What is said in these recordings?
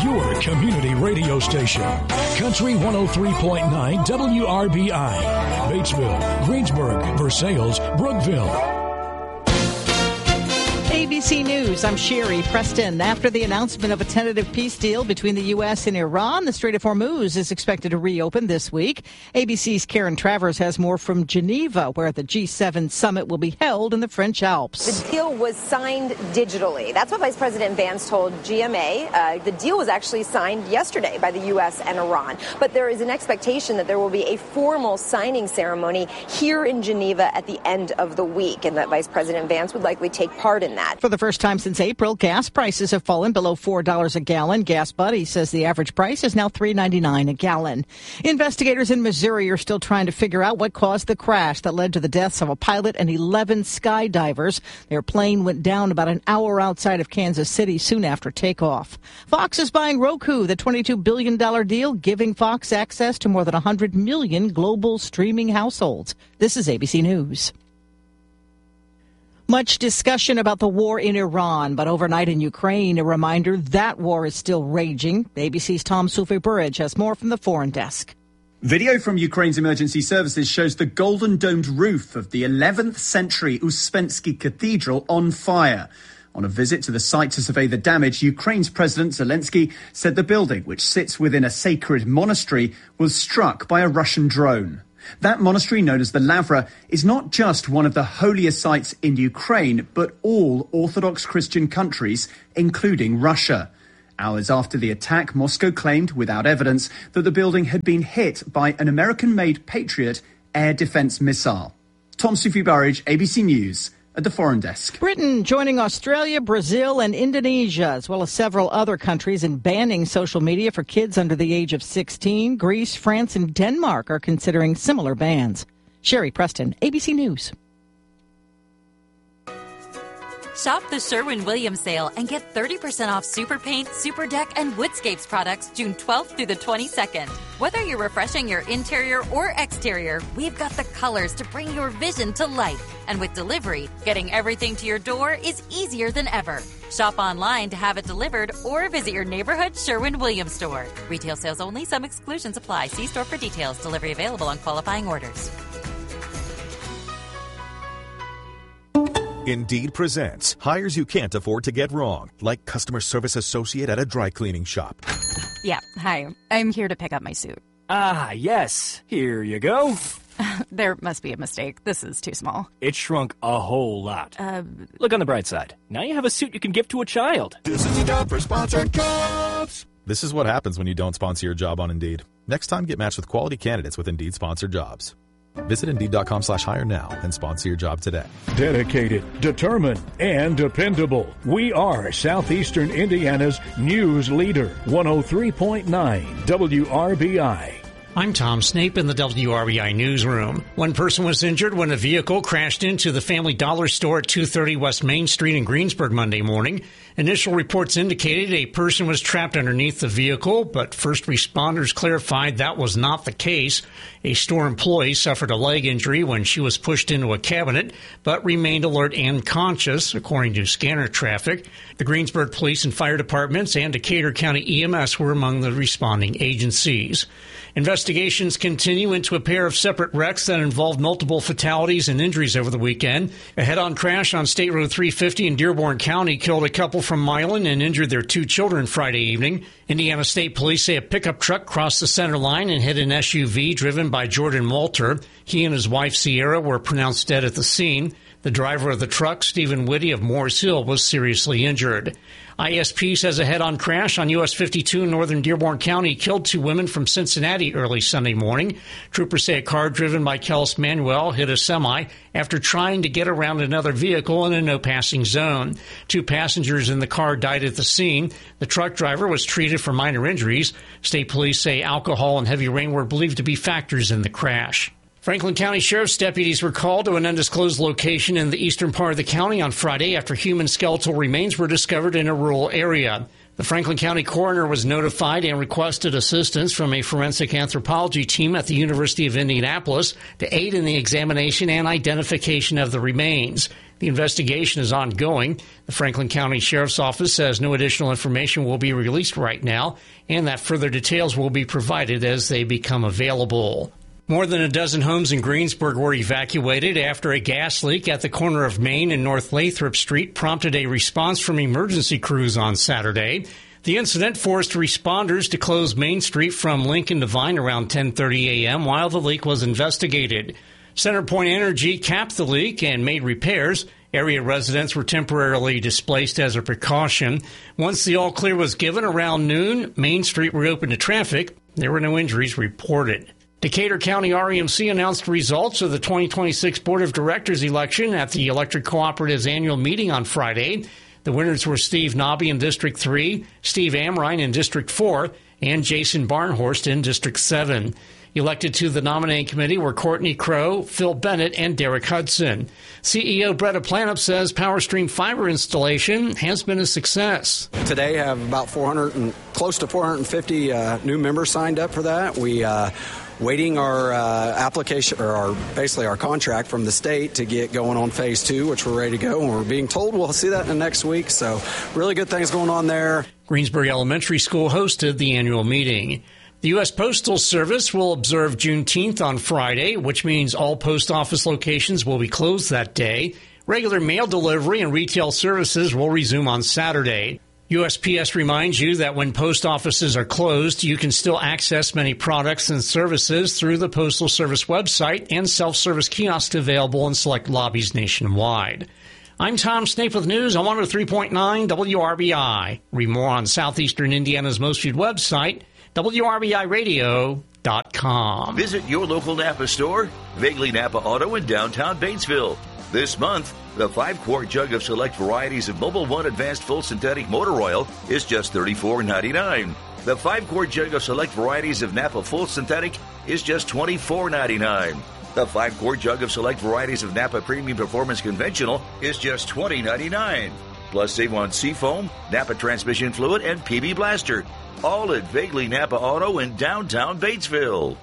your community radio station. Country 103.9 WRBI. Batesville, Greensburg, Versailles, Brookville. ABC News, I'm Sherry Preston. After the announcement of a tentative peace deal between the U.S. and Iran, the Strait of Hormuz is expected to reopen this week. ABC's Karen Travers has more from Geneva, where the G7 summit will be held in the French Alps. The deal was signed digitally. That's what Vice President Vance told GMA. The deal was actually signed yesterday by the U.S. and Iran. But there is an expectation that there will be a formal signing ceremony here in Geneva at the end of the week, and that Vice President Vance would likely take part in that. For the first time since April, gas prices have fallen below $4 a gallon. Gas Buddy says the average price is now $3.99 a gallon. Investigators in Missouri are still trying to figure out what caused the crash that led to the deaths of a pilot and 11 skydivers. Their plane went down about an hour outside of Kansas City soon after takeoff. Fox is buying Roku, the $22 billion deal, giving Fox access to more than 100 million global streaming households. This is ABC News. Much discussion about the war in Iran, but overnight in Ukraine, a reminder that war is still raging. ABC's Tom Soufi-Burridge has more from the foreign desk. Video from Ukraine's emergency services shows the golden-domed roof of the 11th century Uspensky Cathedral on fire. On a visit to the site to survey the damage, Ukraine's President Zelensky said the building, which sits within a sacred monastery, was struck by a Russian drone. That monastery, known as the Lavra, is not just one of the holiest sites in Ukraine, but all Orthodox Christian countries, including Russia. Hours after the attack, Moscow claimed, without evidence, that the building had been hit by an American-made Patriot air defense missile. Tom Soufi-Burridge, ABC News, at the Foreign Desk. Britain joining Australia, Brazil, and Indonesia, as well as several other countries, in banning social media for kids under the age of 16. Greece, France, and Denmark are considering similar bans. Sherry Preston, ABC News. Shop the Sherwin-Williams sale and get 30% off Super Paint, Super Deck, and Woodscapes products June 12th through the 22nd. Whether you're refreshing your interior or exterior, we've got the colors to bring your vision to life. And with delivery, getting everything to your door is easier than ever. Shop online to have it delivered or visit your neighborhood Sherwin-Williams store. Retail sales only. Some exclusions apply. See store for details. Delivery available on qualifying orders. Indeed presents hires you can't afford to get wrong, like customer service associate at a dry cleaning shop. Yeah, hi. I'm here to pick up my suit. Ah, yes. Here you go. There must be a mistake. This is too small. It shrunk a whole lot. Look on the bright side. Now you have a suit you can give to a child. This is a job for Sponsored Jobs. This is what happens when you don't sponsor your job on Indeed. Next time, get matched with quality candidates with Indeed Sponsored Jobs. Visit Indeed.com/hire now and sponsor your job today. Dedicated, determined, and dependable. We are Southeastern Indiana's news leader. 103.9 WRBI. I'm Tom Snape in the WRBI newsroom. One person was injured when a vehicle crashed into the Family Dollar store at 230 West Main Street in Greensburg Monday morning. Initial reports indicated a person was trapped underneath the vehicle, but first responders clarified that was not the case. A store employee suffered a leg injury when she was pushed into a cabinet, but remained alert and conscious, according to scanner traffic. The Greensburg Police and Fire Departments and Decatur County EMS were among the responding agencies. Investigations continue into a pair of separate wrecks that involved multiple fatalities and injuries over the weekend. A head-on crash on State Road 350 in Dearborn County killed a couple from Milan and injured their 2 children Friday evening. Indiana State Police say a pickup truck crossed the center line and hit an SUV driven by Jordan Walter. He and his wife Sierra were pronounced dead at the scene. The driver of the truck, Stephen Whitty of Morris Hill, was seriously injured. ISP says a head-on crash on US 52 in northern Dearborn County killed 2 women from Cincinnati early Sunday morning. Troopers say a car driven by Kellis Manuel hit a semi after trying to get around another vehicle in a no-passing zone. 2 passengers in the car died at the scene. The truck driver was treated for minor injuries. State police say alcohol and heavy rain were believed to be factors in the crash. Franklin County Sheriff's deputies were called to an undisclosed location in the eastern part of the county on Friday after human skeletal remains were discovered in a rural area. The Franklin County coroner was notified and requested assistance from a forensic anthropology team at the University of Indianapolis to aid in the examination and identification of the remains. The investigation is ongoing. The Franklin County Sheriff's Office says no additional information will be released right now and that further details will be provided as they become available. More than a dozen homes in Greensburg were evacuated after a gas leak at the corner of Main and North Lathrop Street prompted a response from emergency crews on Saturday. The incident forced responders to close Main Street from Lincoln to Vine around 10:30 a.m. while the leak was investigated. CenterPoint Energy capped the leak and made repairs. Area residents were temporarily displaced as a precaution. Once the all-clear was given around noon, Main Street reopened to traffic. There were no injuries reported. Decatur County REMC announced results of the 2026 Board of Directors election at the Electric Cooperative's annual meeting on Friday. The winners were Steve Nobby in District 3, Steve Amrine in District 4, and Jason Barnhorst in District 7. Elected to the nominating committee were Courtney Crow, Phil Bennett, and Derek Hudson. CEO Bretta Planup says PowerStream fiber installation has been a success. Today I have about close to 450 new members signed up for that. We waiting our application, or basically our contract from the state to get going on phase 2, which we're ready to go. And we're being told we'll see that in the next week. So really good things going on there. Greensbury Elementary School hosted the annual meeting. The U.S. Postal Service will observe Juneteenth on Friday, which means all post office locations will be closed that day. Regular mail delivery and retail services will resume on Saturday. USPS reminds you that when post offices are closed, you can still access many products and services through the Postal Service website and self-service kiosks available in select lobbies nationwide. I'm Tom Snape with news on 103.9 WRBI. Read more on Southeastern Indiana's most viewed website, WRBIRadio.com. Visit your local Napa store, Vaguely Napa Auto in downtown Batesville. This month, the 5-quart jug of select varieties of Mobil 1 Advanced Full Synthetic Motor Oil is just $34.99. The 5-quart jug of select varieties of Napa Full Synthetic is just $24.99. The 5-quart jug of select varieties of Napa Premium Performance Conventional is just $20.99. Plus save on Seafoam, Napa Transmission Fluid, and PB Blaster. All at Vaguely Napa Auto in downtown Batesville.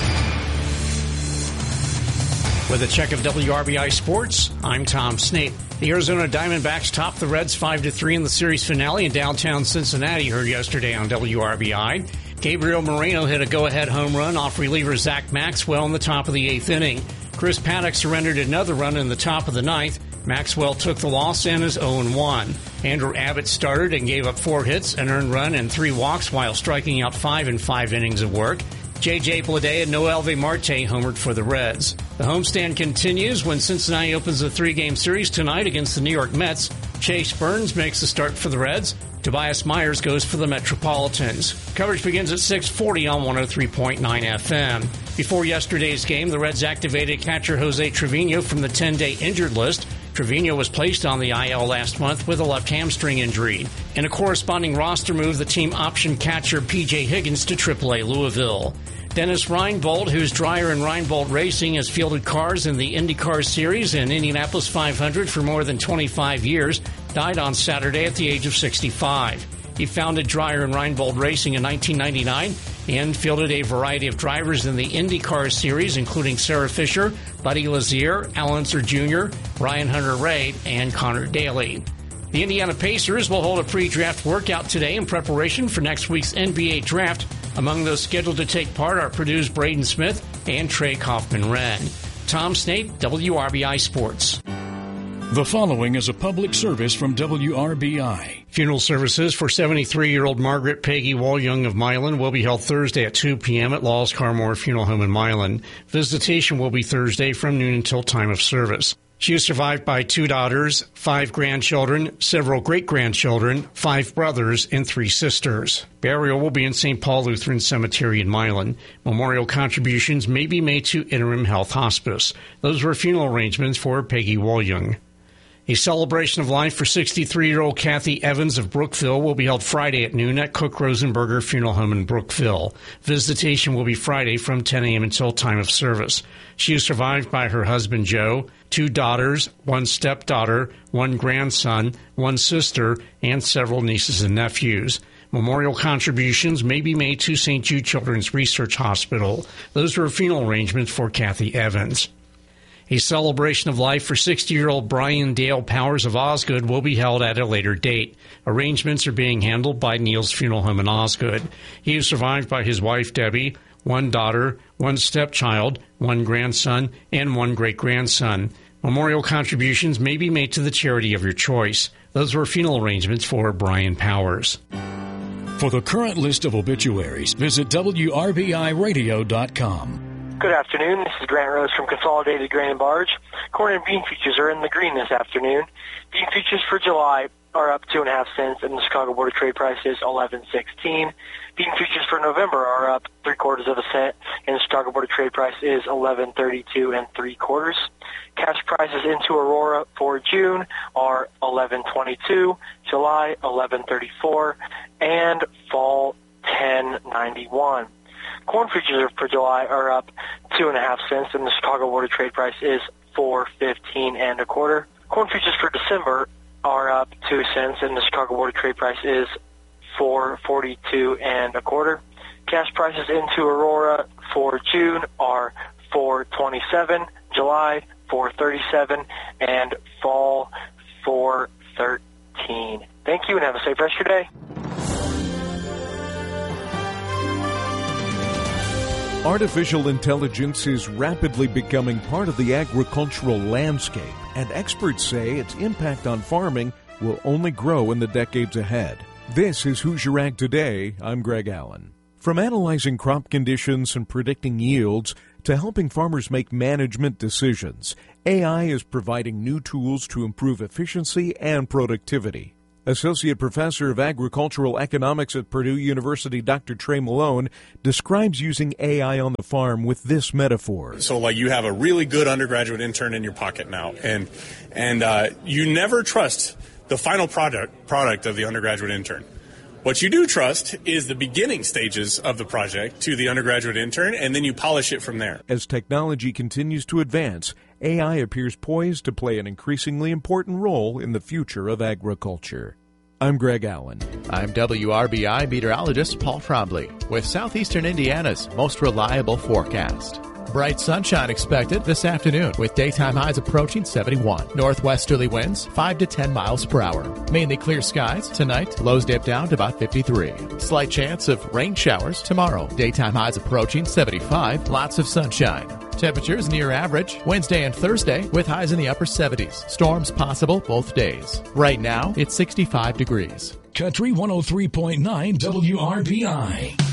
With a check of WRBI Sports, I'm Tom Snape. The Arizona Diamondbacks topped the Reds 5-3 in the series finale in downtown Cincinnati, heard yesterday on WRBI. Gabriel Moreno hit a go-ahead home run off reliever Zach Maxwell in the top of the 8th inning. Chris Paddock surrendered another run in the top of the 9th. Maxwell took the loss and is 0-1. Andrew Abbott started and gave up 4 hits, an earned run, and 3 walks while striking out 5 in 5 innings of work. J.J. Bleday and Noelvi Marte homered for the Reds. The homestand continues when Cincinnati opens a 3-game series tonight against the New York Mets. Chase Burns makes the start for the Reds. Tobias Myers goes for the Metropolitans. Coverage begins at 6:40 on 103.9 FM. Before yesterday's game, the Reds activated catcher Jose Trevino from the 10-day injured list. Trevino was placed on the IL last month with a left hamstring injury. In a corresponding roster move, the team optioned catcher P.J. Higgins to AAA Louisville. Dennis Reinbold, whose Dreyer and Reinbold Racing has fielded cars in the IndyCar Series and Indianapolis 500 for more than 25 years, died on Saturday at the age of 65. He founded Dreyer and Reinbold Racing in 1999 and fielded a variety of drivers in the IndyCar Series, including Sarah Fisher, Buddy Lazier, Al Unser Jr., Ryan Hunter-Reay, and Connor Daly. The Indiana Pacers will hold a pre-draft workout today in preparation for next week's NBA draft. Among those scheduled to take part are Purdue's Braden Smith and Trey Kaufman-Renn. Tom Snape, WRBI Sports. The following is a public service from WRBI. Funeral services for 73-year-old Margaret Peggy Walyoung of Milan will be held Thursday at 2 p.m. at Laws Carmore Funeral Home in Milan. Visitation will be Thursday from noon until time of service. She is survived by 2 daughters, 5 grandchildren, several great-grandchildren, 5 brothers, and 3 sisters. Burial will be in St. Paul Lutheran Cemetery in Milan. Memorial contributions may be made to Interim Health Hospice. Those were funeral arrangements for Peggy Walyoung. A celebration of life for 63-year-old Kathy Evans of Brookville will be held Friday at noon at Cook Rosenberger Funeral Home in Brookville. Visitation will be Friday from 10 a.m. until time of service. She is survived by her husband, Joe, 2 daughters, 1 stepdaughter, 1 grandson, 1 sister, and several nieces and nephews. Memorial contributions may be made to St. Jude Children's Research Hospital. Those were funeral arrangements for Kathy Evans. A celebration of life for 60-year-old Brian Dale Powers of Osgood will be held at a later date. Arrangements are being handled by Neil's Funeral Home in Osgood. He is survived by his wife, Debbie, one daughter, one stepchild, one grandson, and one great-grandson. Memorial contributions may be made to the charity of your choice. Those were funeral arrangements for Brian Powers. For the current list of obituaries, visit WRBIRadio.com. Good afternoon. This is Grant Rose from Consolidated Grain and Barge. Corn and bean futures are in the green this afternoon. Bean futures for July are up 2.5 cents, and the Chicago Board of Trade price is $11.16. Bean futures for November are up 0.75 cents, and the Chicago Board of Trade price is $11.32 3/4. Cash prices into Aurora for June are $11.22, July $11.34, and fall $10.91. Corn futures for July are up 2.5 cents, and the Chicago Board of Trade price is $4.15 1/4. Corn futures for December are up 2 cents, and the Chicago Board of Trade price is $4.42 1/4. Cash prices into Aurora for June are $4.27, July $4.37, and fall $4.13. Thank you, and have a safe rest of your day. Artificial intelligence is rapidly becoming part of the agricultural landscape, and experts say its impact on farming will only grow in the decades ahead. This is Hoosier Ag Today. I'm Greg Allen. From analyzing crop conditions and predicting yields to helping farmers make management decisions, AI is providing new tools to improve efficiency and productivity. Associate Professor of Agricultural Economics at Purdue University, Dr. Trey Malone, describes using AI on the farm with this metaphor. So, like, you have a really good undergraduate intern in your pocket now, and you never trust the final product of the undergraduate intern. What you do trust is the beginning stages of the project to the undergraduate intern, and then you polish it from there. As technology continues to advance, AI appears poised to play an increasingly important role in the future of agriculture. I'm Greg Allen. I'm WRBI meteorologist Paul Trombley with Southeastern Indiana's most reliable forecast. Bright sunshine expected this afternoon with daytime highs approaching 71. Northwesterly winds 5 to 10 miles per hour. Mainly clear skies tonight. Lows dip down to about 53. Slight chance of rain showers tomorrow. Daytime highs approaching 75. Lots of sunshine. Temperatures near average Wednesday and Thursday with highs in the upper 70s. Storms possible both days. Right now, it's 65 degrees. Country 103.9 WRBI.